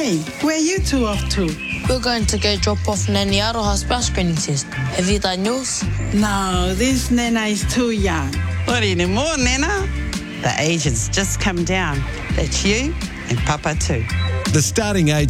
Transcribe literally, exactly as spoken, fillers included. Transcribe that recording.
Hey, where you two off to? We're going to go drop off Nanny Aroha's splash screening test. Have you done yours? No, this Nana is too young. What anymore, Nana? The age has just come down. That's you and Papa too. The starting age